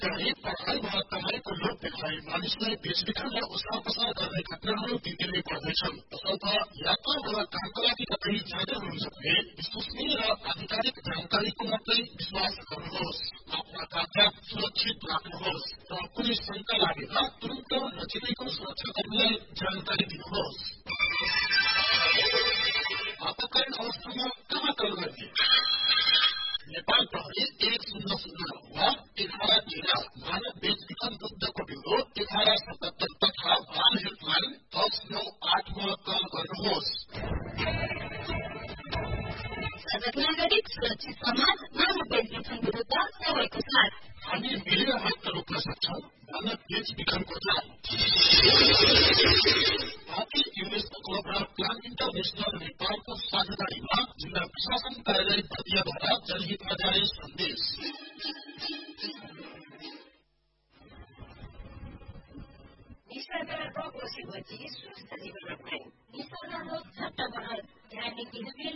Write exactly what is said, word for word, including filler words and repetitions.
चाहिँ पढाइ वा कमाइको लोभ देखाई मानिसलाई बेचबिखन र ओसार पसार गर्ने घटनाहरू दिनदिनै बढ्दैछन्। तसर्थ यात्रा वा कामका लागि कतै जाँदै हुनुहुन्छ भने विश्वसनीय र आधिकारिक जानकारीको मात्रै विश्वास गर्नुहोस्। आफ्ना कागजात सुरक्षित राख्नुहोस् र कुनै शंका लागेमा तुरुन्त नजिकैको सुरक्षाकर्मीलाई जानकारी दिनुहोस्। आपतकालीन अवस्थामा कहाँ कल गर्ने? नेपाल प्रहरी एक शून्य शून्य वा एघार तेह्र मानव बेचबिखन विरुद्धको विरोध एघार सतहत्तर तथा बाल हेल्पलाइन दस नौ आठमा कल गर्नुहोस्। सजग नागरिक सुरक्षित समाज मानव बेचबिखन विरुद्ध सबैको साथ। हामी मिलेर मात्र रोक्न सक्छौं मानव बेचबिखनको जाल। पार्टी युनेस्को क्लब र प्लान इन्टरनेशनल नेपालको साझेदारीमा जिल्ला प्रशासन कार्यालय बर्दियाद्वारा जनहितमा जारी सन्देश। निसर्गको कोसेपछि स्वस्थ जीवन रक्षण। निसर्ग हो झट्ट बढल। ध्यान नीतिहरूले